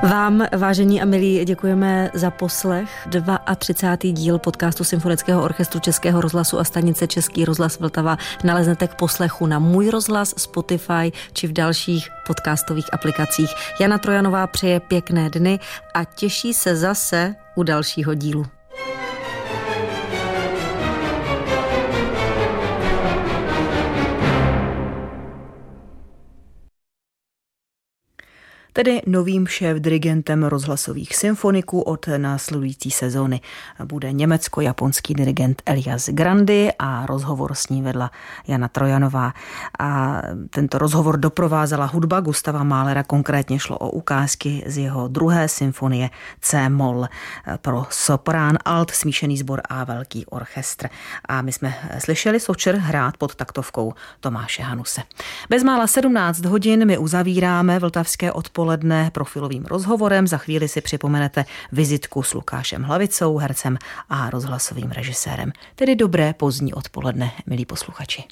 Vám, vážení a milí, děkujeme za poslech. 32. díl podcastu Symfonického orchestru Českého rozhlasu a stanice Český rozhlas Vltava naleznete k poslechu na Můj rozhlas, Spotify či v dalších podcastových aplikacích. Jana Trojanová přeje pěkné dny a těší se zase u dalšího dílu. Tedy novým šéfdirigentem rozhlasových symfoniků od následující sezóny bude německo-japonský dirigent Elias Grandi a rozhovor s ním vedla Jana Trojanová. A tento rozhovor doprovázela hudba Gustava Mahlera, konkrétně šlo o ukázky z jeho druhé symfonie C-moll pro soprán, alt, smíšený sbor a velký orchestr. A my jsme slyšeli Sočer hrát pod taktovkou Tomáše Hanuse. Bezmála 17 hodin my uzavíráme vltavské odpoledne profilovým rozhovorem. Za chvíli si připomenete vizitku s Lukášem Hlavicou, hercem a rozhlasovým režisérem. Tedy dobré pozdní odpoledne, milí posluchači.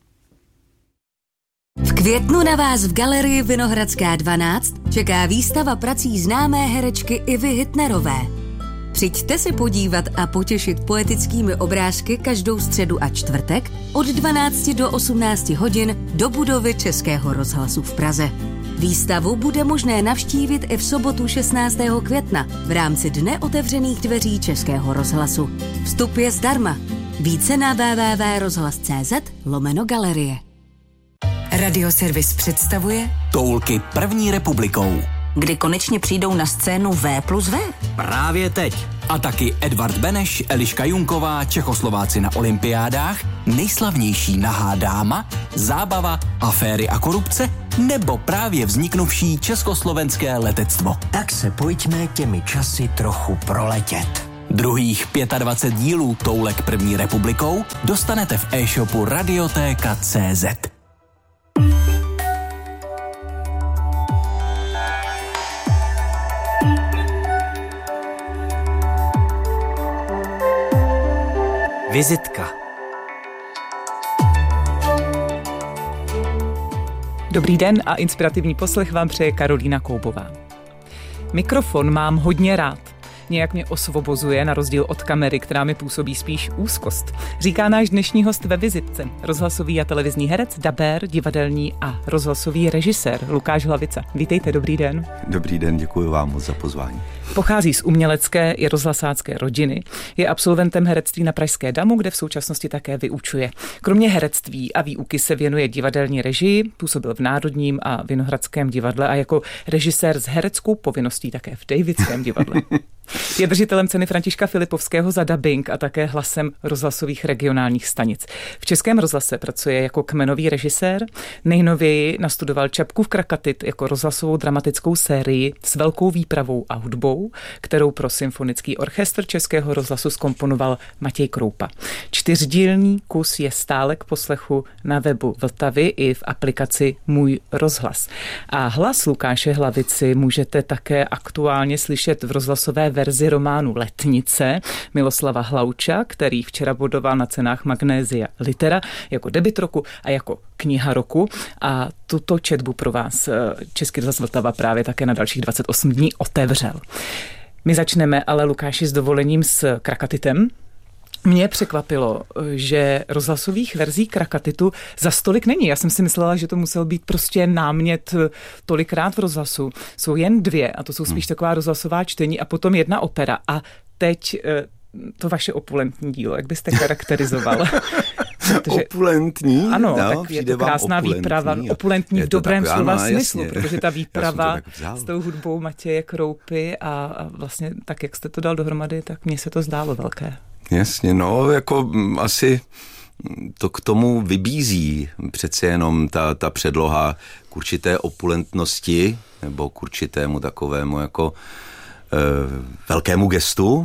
V květnu na vás v galerii Vinohradská 12 čeká výstava prací známé herečky Ivy Hitnerové. Přijďte se podívat a potěšit poetickými obrázky každou středu a čtvrtek od 12 do 18 hodin do budovy Českého rozhlasu v Praze. Výstavu bude možné navštívit i v sobotu 16. května v rámci Dne otevřených dveří Českého rozhlasu. Vstup je zdarma. Více na www.rozhlas.cz/galerie. Radioservis představuje Toulky první republikou. Kdy konečně přijdou na scénu V+V? Právě teď. A taky Edvard Beneš, Eliška Junková, Čechoslováci na olympiádách, nejslavnější nahá dáma, zábava, aféry a korupce, nebo právě vzniknuvší československé letectvo. Tak se pojďme těmi časy trochu proletět. Druhých 25 dílů Toulek první republikou dostanete v e-shopu Radiotéka.cz. Vizitka. Dobrý den a inspirativní poslech vám přeje Karolína Koubová. Mikrofon mám hodně rád. Nějak mě osvobozuje na rozdíl od kamery, která mi působí spíš úzkost. Říká náš dnešní host ve vizitce. Rozhlasový a televizní herec, dabér, divadelní a rozhlasový režisér Lukáš Hlavica. Vítejte, dobrý den. Dobrý den, děkuji vám moc za pozvání. Pochází z umělecké i rozhlasácké rodiny. Je absolventem herectví na Pražské Damu, kde v současnosti také vyučuje. Kromě herectví a výuky se věnuje divadelní režii, působil v Národním a Vinohradském divadle a jako režisér s hereckou povinností také v Davidském divadle. Je držitelem ceny Františka Filipovského za dabing a také hlasem rozhlasových regionálních stanic. V Českém rozhlase pracuje jako kmenový režisér. Nejnověji nastudoval Čapku v Krakatit jako rozhlasovou dramatickou sérii s velkou výpravou a hudbou, kterou pro Symfonický orchestr Českého rozhlasu zkomponoval Matěj Kroupa. 4dílný kus je stále k poslechu na webu Vltavy i v aplikaci Můj rozhlas. A hlas Lukáše Hlavici můžete také aktuálně slyšet v rozhlasové verzi románu Letnice Miloslava Hlauča, který včera bodoval na cenách Magnézia Litera jako debut roku a jako kniha roku. A tuto četbu pro vás Český rozhlas Vltava právě také na dalších 28 dní otevřel. My začneme ale, Lukáši, s dovolením s Krakatitem. Mě překvapilo, že rozhlasových verzí Krakatitu za stolik není. Já jsem si myslela, že to musel být prostě námět tolikrát v rozhlasu. Jsou jen 2 a to jsou spíš taková rozhlasová čtení a potom 1 opera. A teď to vaše opulentní dílo, jak byste charakterizoval? Protože, opulentní? Ano, no, tak je to krásná výprava, opulentní v dobrém slova smyslu, protože ta výprava s tou hudbou Matěje Kroupy a vlastně tak, jak jste to dal dohromady, tak mně se to zdálo velké. Jasně, no, jako asi to k tomu vybízí přece jenom ta předloha k určité opulentnosti nebo k určitému takovému jako velkému gestu.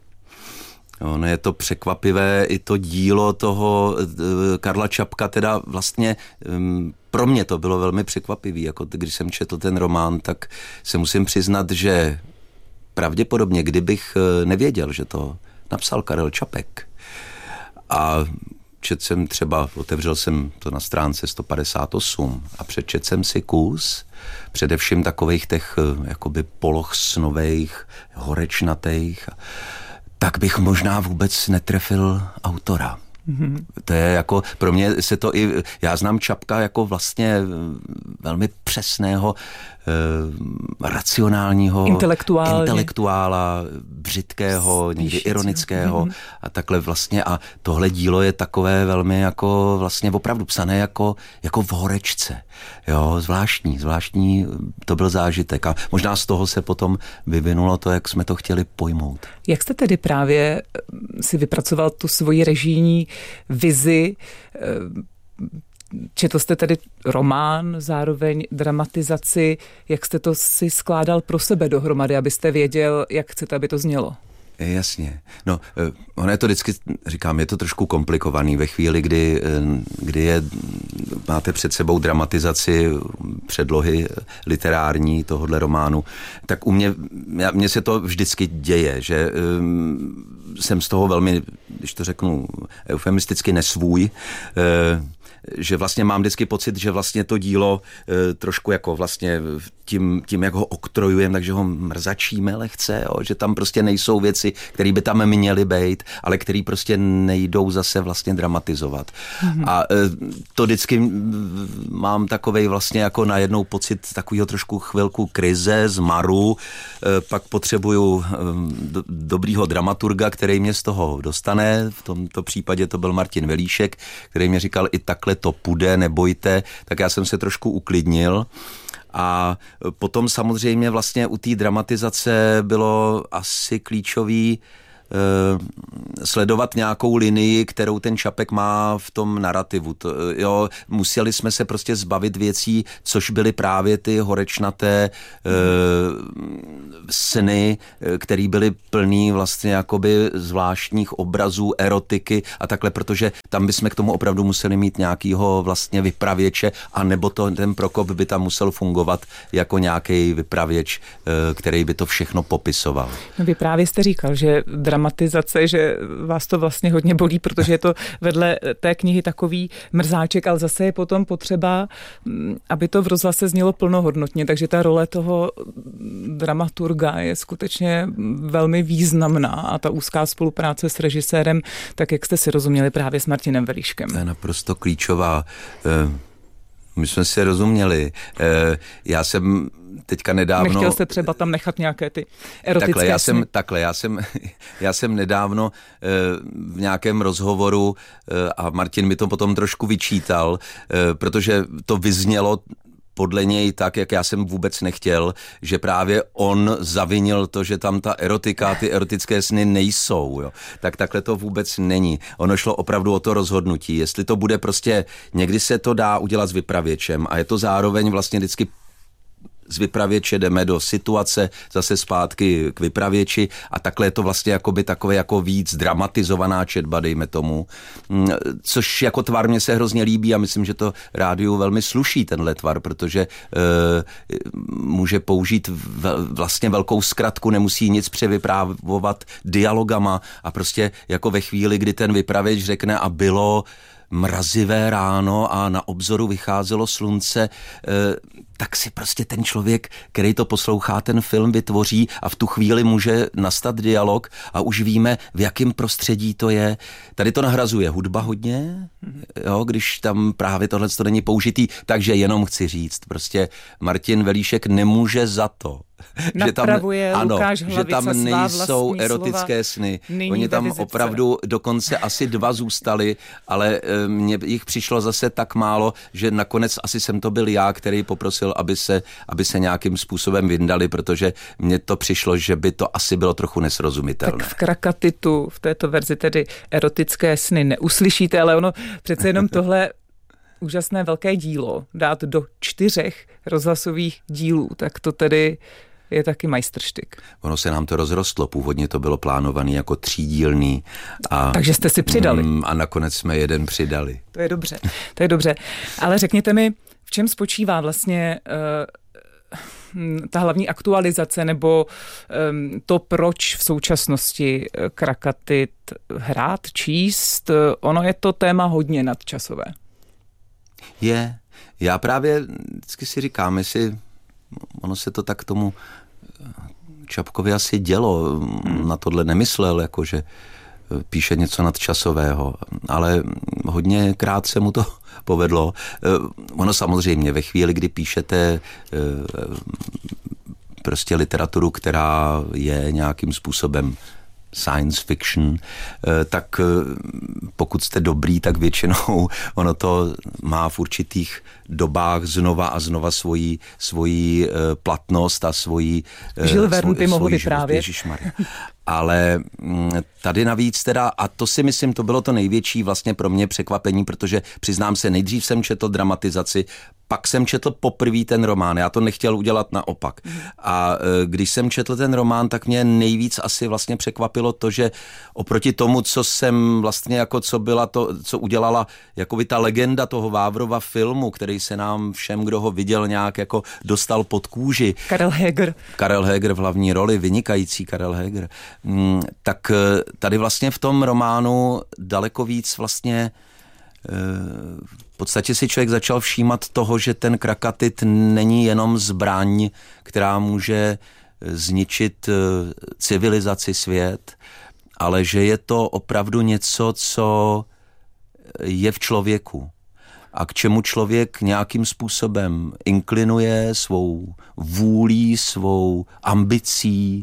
Ono je to překvapivé, i to dílo toho Karla Čapka, teda vlastně pro mě to bylo velmi překvapivý, jako když jsem četl ten román, tak se musím přiznat, že pravděpodobně, kdybych nevěděl, že to napsal Karel Čapek a četl jsem třeba, otevřel jsem to na stránce 158 a přečetl jsem si kus, především takových těch jakoby poloh snových, horečnatých, tak bych možná vůbec netrefil autora. Mm-hmm. To je jako, pro mě se to i, já znám Čapka jako vlastně velmi přesného, racionálního intelektuála, břitkého, někdy ironického a takhle vlastně a tohle dílo je takové velmi jako vlastně opravdu psané jako v horečce. Jo, zvláštní to byl zážitek a možná z toho se potom vyvinulo to, jak jsme to chtěli pojmout. Jak jste tedy právě si vypracoval tu svoji režijní vizi? Četl jste tedy román, zároveň dramatizaci. Jak jste to si skládal pro sebe dohromady, abyste věděl, jak chcete, aby to znělo? Jasně. No, ono je to vždycky, říkám, je to trošku komplikovaný ve chvíli, kdy máte před sebou dramatizaci předlohy literární tohohle románu, tak mně se to vždycky děje, že jsem z toho velmi, když to řeknu eufemisticky, nesvůj, že vlastně mám vždycky pocit, že vlastně to dílo trošku jako vlastně tím jak ho oktrojujeme, takže ho mrzačíme lehce, jo, že tam prostě nejsou věci, které by tam měly být, ale které prostě nejdou zase vlastně dramatizovat. Mm-hmm. A to vždycky mám takovej vlastně jako najednou pocit takového trošku chvilku krize, zmaru, pak potřebuju dobrýho dramaturga, který mě z toho dostane, v tomto případě to byl Martin Velíšek, který mě říkal, i takhle to půjde, nebojte, tak já jsem se trošku uklidnil. A potom samozřejmě vlastně u té dramatizace bylo asi klíčový sledovat nějakou linii, kterou ten Čapek má v tom narrativu. Museli jsme se prostě zbavit věcí, což byly právě ty horečnaté sny, které byly plný vlastně jakoby zvláštních obrazů, erotiky a takhle, protože tam bychom k tomu opravdu museli mít nějakýho vlastně vypravěče, anebo ten Prokop by tam musel fungovat jako nějaký vypravěč, který by to všechno popisoval. No vy právě jste říkal, že dramatizace, že vás to vlastně hodně bolí, protože je to vedle té knihy takový mrzáček, ale zase je potom potřeba, aby to v rozhlase znělo plnohodnotně, takže ta role toho dramaturga je skutečně velmi významná a ta úzká spolupráce s režisérem, tak jak jste si rozuměli právě s Martinem Velíškem. To je naprosto klíčová. My jsme si rozuměli. Já jsem teďka nedávno... Nechtěl jste třeba tam nechat nějaké ty erotické sny? Já jsem nedávno v nějakém rozhovoru a Martin mi to potom trošku vyčítal, protože to vyznělo podle něj tak, jak já jsem vůbec nechtěl, že právě on zavinil to, že tam ta erotika, ty erotické sny nejsou. Jo. Tak takhle to vůbec není. Ono šlo opravdu o to rozhodnutí. Jestli to bude prostě, někdy se to dá udělat s vypravěčem a je to zároveň vlastně vždycky z vypravěče jdeme do situace, zase zpátky k vypravěči a takhle je to vlastně jakoby takové jako víc dramatizovaná četba, dejme tomu, což jako tvar mě se hrozně líbí a myslím, že to rádiu velmi sluší tenhle tvar, protože může použít vlastně velkou zkratku, nemusí nic převyprávovat dialogama a prostě jako ve chvíli, kdy ten vypravěč řekne a bylo mrazivé ráno a na obzoru vycházelo slunce, tak si prostě ten člověk, který to poslouchá, ten film vytvoří a v tu chvíli může nastat dialog a už víme, v jakém prostředí to je. Tady to nahrazuje hudba hodně, jo, když tam právě tohle to není použitý, takže jenom chci říct, prostě Martin Velíšek nemůže za to, napravuje Lukáš Hlavica, že tam nejsou erotické sny. Oni tam opravdu dokonce asi 2 zůstali, ale mně jich přišlo zase tak málo, že nakonec asi jsem to byl já, který poprosil, aby se nějakým způsobem vyndali, protože mně to přišlo, že by to asi bylo trochu nesrozumitelné. Tak v Krakatitu, v této verzi tedy erotické sny neuslyšíte, ale ono přece jenom tohle úžasné velké dílo dát do 4 rozhlasových dílů, tak to tedy je taky majstrštyk. Ono se nám to rozrostlo, původně to bylo plánované jako 3dílný. Takže jste si přidali. A nakonec jsme jeden přidali. To je dobře. Ale řekněte mi, v čem spočívá vlastně ta hlavní aktualizace nebo to, proč v současnosti Krakatit hrát, číst, ono je to téma hodně nadčasové. Je. Já právě vždycky si říkám, jestli ono se to tak tomu Čapkovi asi dělo, na tohle nemyslel, jakože píše něco nadčasového, ale hodně krát se mu to povedlo. Ono samozřejmě ve chvíli, kdy píšete prostě literaturu, která je nějakým způsobem science fiction, tak pokud jste dobrý, tak většinou ono to má v určitých dobách znova a znova svoji platnost a svoji... Jules Verne by mohl vyprávět. Ale tady navíc teda, a to si myslím, to bylo to největší vlastně pro mě překvapení, protože přiznám se, nejdřív jsem četl dramatizaci, pak jsem četl poprvé ten román, já to nechtěl udělat naopak. A když jsem četl ten román, tak mě nejvíc asi vlastně překvapilo to, že oproti tomu, co jsem vlastně jako, co udělala jako by ta legenda toho Vávrova filmu, který se nám všem, kdo ho viděl, nějak jako dostal pod kůži. Karel Heger v hlavní roli, vynikající Karel Heger. Tak tady vlastně v tom románu daleko víc vlastně v podstatě si člověk začal všímat toho, že ten Krakatit není jenom zbraň, která může zničit civilizaci, svět, ale že je to opravdu něco, co je v člověku a k čemu člověk nějakým způsobem inklinuje svou vůlí, svou ambicí,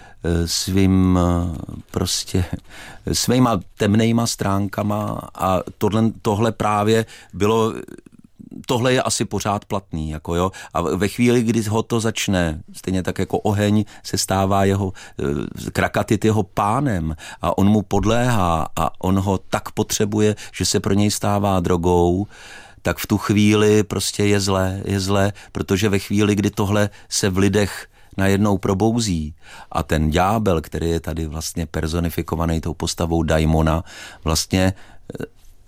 svýma temnejma stránkama a tohle právě bylo, tohle je asi pořád platný, jako jo. A ve chvíli, kdy ho to začne, stejně tak jako oheň se stává Krakatit jeho pánem a on mu podléhá a on ho tak potřebuje, že se pro něj stává drogou, tak v tu chvíli prostě je zlé, protože ve chvíli, kdy tohle se v lidech najednou probouzí a ten ďábel, který je tady vlastně personifikovaný tou postavou daimona, vlastně